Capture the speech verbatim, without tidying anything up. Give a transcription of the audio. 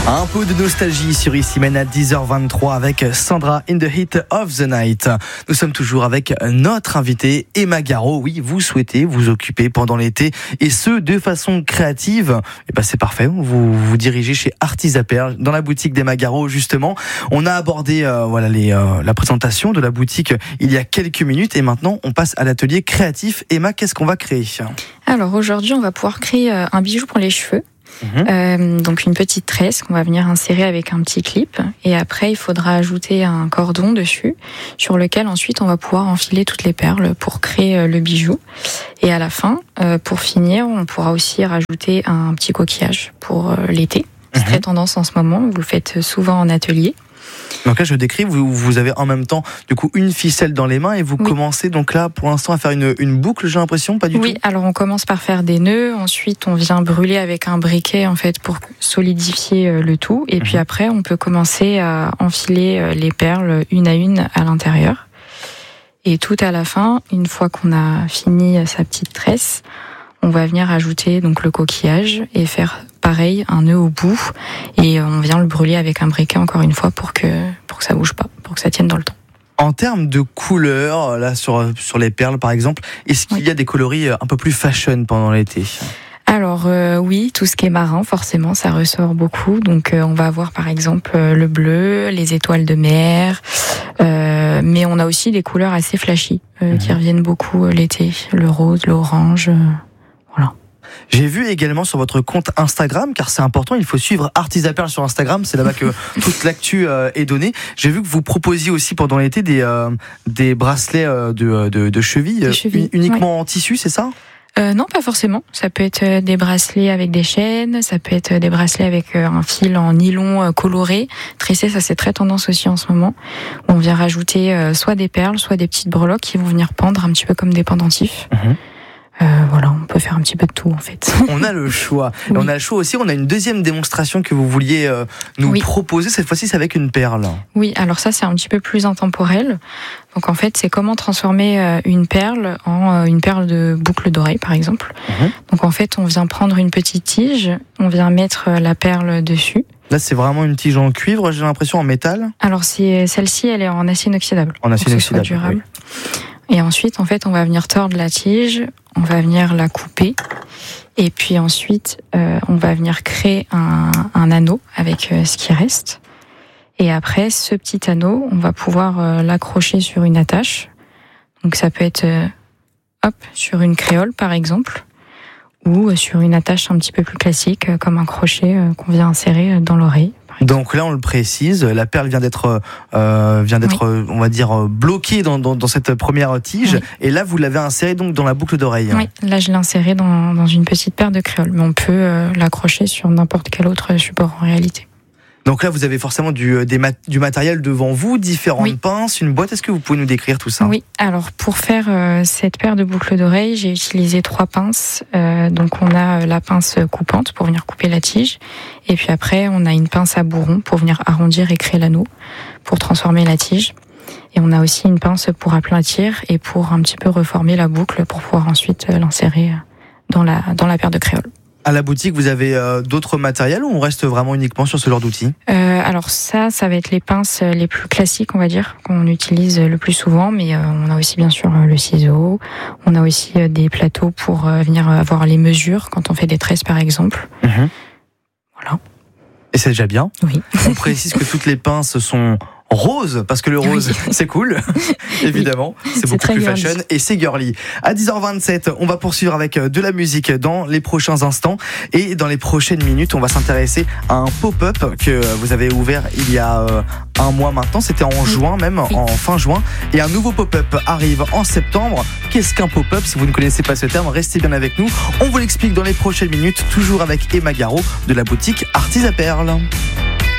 Un peu de nostalgie sur Ici Mène à dix heures vingt-trois avec Sandra in the Heat of the Night. Nous sommes toujours avec notre invitée Emma Garot. Oui, vous souhaitez vous occuper pendant l'été et ce de façon créative. Et ben c'est parfait. Vous vous dirigez chez Artisaperle dans la boutique d'Emma Garot justement. On a abordé euh, voilà les euh, la présentation de la boutique il y a quelques minutes et maintenant on passe à l'atelier créatif. Emma, qu'est-ce qu'on va créer ? Alors aujourd'hui, on va pouvoir créer euh, un bijou pour les cheveux. Mmh. Euh, donc une petite tresse qu'on va venir insérer avec un petit clip et après il faudra ajouter un cordon dessus sur lequel ensuite on va pouvoir enfiler toutes les perles pour créer le bijou et à la fin euh, pour finir on pourra aussi rajouter un petit coquillage pour euh, l'été. C'est mmh. très tendance en ce moment, vous le faites souvent en atelier. Donc là, je décris, vous, vous avez en même temps du coup une ficelle dans les mains et vous oui. commencez donc là pour l'instant à faire une, une boucle, j'ai l'impression, pas du oui, tout. Oui, alors on commence par faire des nœuds, ensuite on vient brûler avec un briquet en fait pour solidifier le tout et mmh. puis après on peut commencer à enfiler les perles une à une à l'intérieur. Et tout à la fin, une fois qu'on a fini sa petite tresse, on va venir ajouter donc le coquillage et faire pareil, un nœud au bout et on vient le brûler avec un briquet encore une fois pour que, pour que ça bouge pas, pour que ça tienne dans le temps. En termes de couleurs, là sur, sur les perles par exemple, est-ce qu'il oui. y a des coloris un peu plus fashion pendant l'été ? Alors euh, oui, tout ce qui est marin, forcément, ça ressort beaucoup. Donc euh, on va avoir par exemple euh, le bleu, les étoiles de mer, euh, mais on a aussi des couleurs assez flashy euh, mmh. qui reviennent beaucoup euh, l'été, le rose, l'orange, euh, voilà. J'ai vu également sur votre compte Instagram, car c'est important, il faut suivre Artisaperle sur Instagram, c'est là-bas que toute l'actu euh, est donnée. J'ai vu que vous proposiez aussi pendant l'été des, euh, des bracelets euh, de, de, de cheville, chevilles, uniquement ouais. en tissu, c'est ça ? Euh, non, pas forcément. Ça peut être des bracelets avec des chaînes, ça peut être des bracelets avec un fil en nylon coloré. Tressé, ça c'est très tendance aussi en ce moment. On vient rajouter soit des perles, soit des petites breloques qui vont venir pendre un petit peu comme des pendentifs. Mmh. Euh, voilà, on peut faire un petit peu de tout en fait. On a le choix. Oui. On a le choix aussi. On a une deuxième démonstration que vous vouliez euh, nous oui. proposer. Cette fois-ci, c'est avec une perle. Oui, alors ça, c'est un petit peu plus intemporel. Donc en fait, c'est comment transformer euh, une perle en euh, une perle de boucle d'oreille, par exemple. Mmh. Donc en fait, on vient prendre une petite tige, on vient mettre euh, la perle dessus. Là, c'est vraiment une tige en cuivre, j'ai l'impression, en métal. Alors c'est, celle-ci, elle est en acier inoxydable. En acier inoxydable, durable. Oui. Et ensuite, en fait, on va venir tordre la tige, on va venir la couper, et puis ensuite, euh, on va venir créer un, un anneau avec euh, ce qui reste. Et après, ce petit anneau, on va pouvoir euh, l'accrocher sur une attache. Donc ça peut être, euh, hop, sur une créole par exemple, ou euh, sur une attache un petit peu plus classique, euh, comme un crochet euh, qu'on vient insérer euh, dans l'oreille. Donc là, on le précise, la perle vient d'être, euh, vient d'être, oui. on va dire, bloquée dans, dans, dans cette première tige. Oui. Et là, vous l'avez insérée donc dans la boucle d'oreille. Oui, là, je l'ai insérée dans, dans une petite paire de créoles. Mais on peut euh, l'accrocher sur n'importe quel autre support en réalité. Donc là, vous avez forcément du, des mat- du matériel devant vous, différentes oui. pinces, une boîte. Est-ce que vous pouvez nous décrire tout ça ? Oui, alors pour faire euh, cette paire de boucles d'oreilles, j'ai utilisé trois pinces. Euh, donc on a la pince coupante pour venir couper la tige. Et puis après, on a une pince à bourron pour venir arrondir et créer l'anneau, pour transformer la tige. Et on a aussi une pince pour aplatir et pour un petit peu reformer la boucle pour pouvoir ensuite l'insérer dans la, dans la paire de créoles. À la boutique, vous avez euh, d'autres matériels ou on reste vraiment uniquement sur ce genre d'outils ? euh, Alors ça, ça va être les pinces les plus classiques, on va dire, qu'on utilise le plus souvent. Mais euh, on a aussi bien sûr le ciseau. On a aussi euh, des plateaux pour euh, venir avoir les mesures quand on fait des tresses, par exemple. Mmh. Voilà. Et c'est déjà bien. Oui. On précise que toutes les pinces sont rose, parce que le rose, oui. c'est cool, évidemment, c'est, c'est beaucoup plus girly. Fashion et c'est girly. À dix heures vingt-sept, on va poursuivre avec de la musique dans les prochains instants et dans les prochaines minutes, on va s'intéresser à un pop-up que vous avez ouvert il y a un mois maintenant, c'était en oui. juin même, oui. en fin juin, et un nouveau pop-up arrive en septembre. Qu'est-ce qu'un pop-up ? Si vous ne connaissez pas ce terme, restez bien avec nous, on vous l'explique dans les prochaines minutes, toujours avec Emma Garot de la boutique Artisaperle.